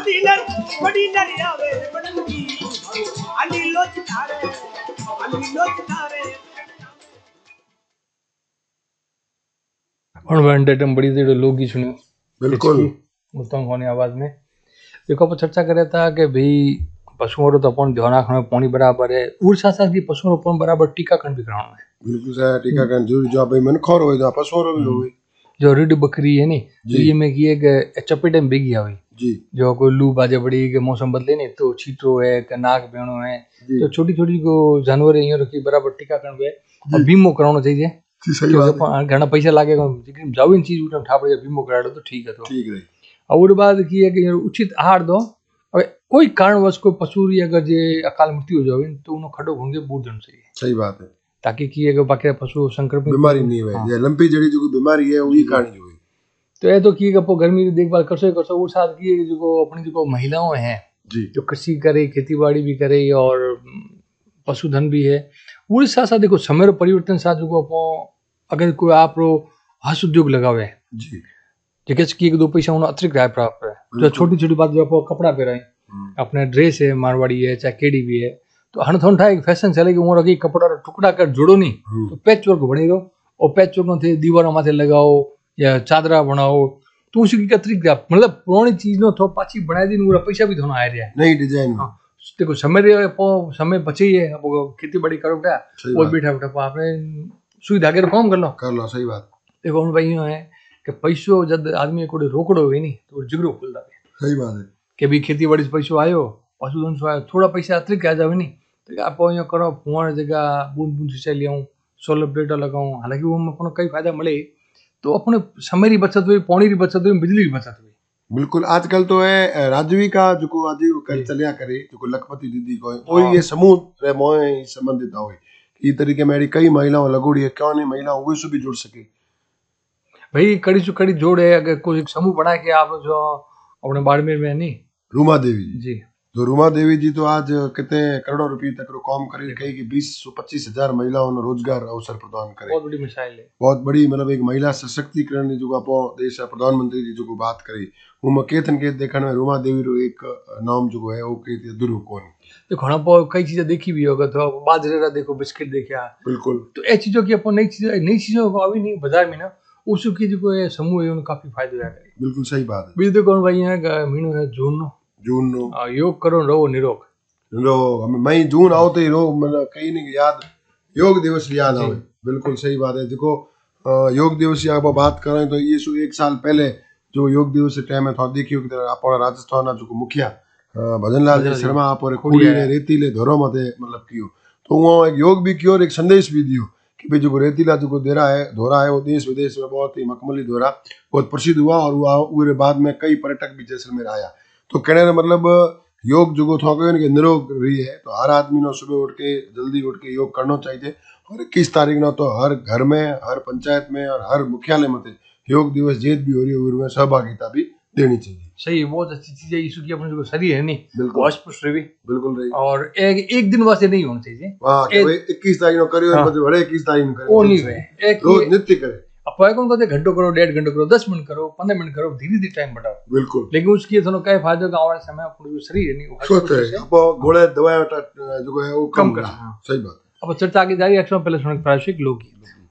बड़ी नरियावे बड़ंगी अली लोचनारे और वेंटेटम बड़ी देर लोगी सुनी बिल्कुल उत्तम होने आवाज में देखो अपन चर्चा करे था कि भाई पशुओं रो तो अपन ध्यान रखना पानी बराबर है और साथ साथ की पशुओं रो बराबर टीकाकरण भी कराना है। बिल्कुल सही टीकाकरण जरूरी जो भाई मन खोर हो जा पशुओं रो भी होवे जो रीड बकरी है नी तो ये में की एक चपेटे में बिगी आवे जी जो कोई लू बाजे बड़ी के मौसम बदले नहीं तो छीटो है कि नाक बेणो है तो छोटी छोटी को जानवर है रखी बराबर टीकाकरण हुए और बीमो कराना चाहिए। सही बात घना पैसा लागेगा जाओ इन चीज उठा ठापड़े बीमो करा दो तो ठीक है। तो ठीक है और बाद की है कि उचित आहार दो। अब कोई कारणवश कोई पशु अगर जे अकाल मृत्यु हो जावे तो उन्हें खड़ो होंगे बूढ़ जन चाहिए। सही बात है ताकि की है कि बाकी पशु संक्रमित बीमारी नहीं हुए ये लंपी जड़ी जो बीमारी है वही कहानी हुई तो ये तो की गपो गर्मी की देखभाल करसो वो साथ की है जो अपनी जो महिलाओं हैं जी जो कृषि करे खेती बाड़ी भी करे और पशुधन भी है वो साथ साथ देखो समय परिवर्तन साथ जो अगर कोई आप हस्त उद्योग लगावे जी जैसे कि एक दो पैसा उन्हें अतिरिक्त आय प्राप्त है जो छोटी छोटी बात जो आप कपड़ा पहराए अपने ड्रेस है मारवाड़ी है चाहे केडी भी है तो हन थोड़ा एक फैशन चले कि वो रखी कपड़ा टुकड़ा कर जोड़ो नहीं तो पैच वर्क बने रहो और पैच वर्क थे दीवारों माथे लगाओ या चादरा बनाओ तो उसकी अतिरिक्त मतलब पुरानी चीज नो थो पाची बनाई दी पूरा पैसा भी थोड़ा आ रहा है नई डिजाइन देखो समय बचे ही है अब खेती बाड़ी करो क्या वो बैठा बैठा आपने सुई धागे काम कर लो सही बात देखो भाई है कि पैसो जब आदमी को रोकड़ो हुए नहीं तो जिगरो खुल जाए। सही बात है कि भी खेती बाड़ी से पैसो आयो पशुधन से आयो थोड़ा पैसा अतिरिक्त आ जावे नहीं तो आप यहाँ करो फुवार जगह बूंद बूंद सिंचाई लियाऊं सोलर प्लेट लगाऊं हालांकि वो अपने कई फायदा मिले तो अपने समय की बचत हुई पानी की बचत हुई बिजली की बचत हुई। बिल्कुल आजकल तो है राजवी का जो राजीव कर चलिया करे जो लखपति दीदी को वो ये समूह रे मोए संबंधित हुए ये तरीके में कई महिलाओं लगोड़ी है क्यों नहीं महिलाओं वो भी जुड़ सके भाई कड़ी से कड़ी जोड़ है अगर कोई एक समूह बना के आप जो अपने बाड़मेर में नहीं रूमा देवी जी तो रूमा देवी जी तो आज कितने करोड़ों रुपए तक काम करे कहीं की 20-25 हजार महिलाओं ने रोजगार अवसर प्रदान करे बहुत बड़ी मिसाल है बहुत बड़ी मतलब एक महिला सशक्तिकरण जो आप देश प्रधानमंत्री जी जो बात करे वो केतन के देखने में रूमा देवी रो एक नाम जो है वो के अधूरो कौन देखो हम कई चीजें देखी भी होगा तो बाजरे देखो बिस्किट देखा बिल्कुल तो ये चीजों की अपन नई चीजों को अभी नहीं बाजार में ना उसकी जो है समूह है उन्हें काफी फायदा है। बिल्कुल सही बात है बीजो कौन भाई है महीनो है जून नो योग करो रहो निरोग हमें मई जून आओ तो ही रोग मतलब कहीं नहीं याद योग दिवस याद आवे बिल्कुल सही बात है। देखो योग दिवस की आप बात करें तो ये एक साल पहले जो योग दिवस टाइम है तो देखियो कि अपना राजस्थान जो मुखिया भजनलाल शर्मा आप खूड़ी ने रेतीले धोरो मते मतलब कियो तो वो एक योग भी कियो और एक संदेश भी दियो कि भाई जो रेतीला जो धोरा है वो देश विदेश में बहुत ही मखमली धोरा बहुत प्रसिद्ध हुआ और वो बाद में कई पर्यटक भी जैसलमेर आया तो कहने का मतलब योग जो थोड़ा निरोग रही है तो हर आदमी ने सुबह उठ के जल्दी उठ के योग करना चाहिए और 21 तारीख ना तो हर घर में हर पंचायत में और हर मुख्यालय में योग दिवस जेत भी हो रही है उनमें सहभागिता भी देनी चाहिए। सही बहुत अच्छी चीज है यीशु की अपने जो शरीर है नहीं पुष्ट रही बिल्कुल रही और एक दिन वास्ते नहीं होना चाहिए 21 तारीख को करियो बड़े 21 तारीख को करे वो नहीं है एक रोज नित्य करे अपन कौन कहते घंटों करो 1.5 घंटे करो 10 मिनट करो 15 मिनट करो धीरे धीरे टाइम बढ़ाओ बिल्कुल लेकिन उसकी थोड़ा क्या फायदा गाँव वाले समय अपना जो शरीर है नहीं स्वस्थ है अब घोड़े दवाई जो है वो कम कर सही बात। अब चर्चा आगे जारी रखना पहले सुन प्रायश्चिक लोकगीत।